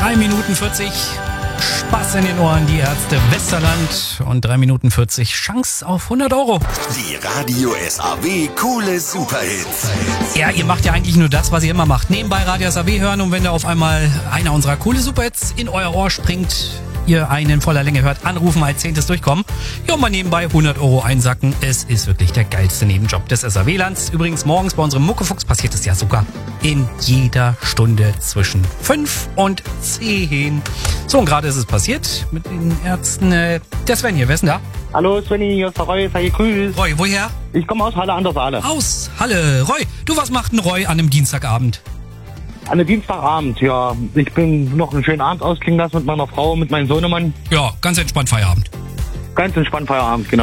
3 Minuten 40 Spaß in den Ohren, die Ärzte Westerland und 3 Minuten 40 Chance auf 100 Euro. Die Radio SAW coole Superhits. Ja, ihr macht ja eigentlich nur das, was ihr immer macht. Nebenbei Radio SAW hören und wenn da auf einmal einer unserer coole Superhits in euer Ohr springt, ihr einen in voller Länge hört, anrufen, als 10. durchkommen. Ja, und mal nebenbei 100 Euro einsacken. Es ist wirklich der geilste Nebenjob des SAW-Lands. Übrigens morgens bei unserem Muckefuchs passiert es ja sogar in jeder Stunde zwischen 5 und 10. So, und gerade ist es passiert mit den Ärzten. Der Sven hier, wer ist denn da? Hallo Svenny, hier ist der Roy, sei gegrüßt. Roy, woher? Ich komme aus Halle an der Saale. Aus Halle. Roy, du, was macht ein Roy an einem Dienstagabend? An einem Dienstagabend, ja. Ich bin noch einen schönen Abend ausklingen lassen mit meiner Frau, mit meinem Sohnemann. Ja, ganz entspannt Feierabend. Ganz entspannt Feierabend, genau.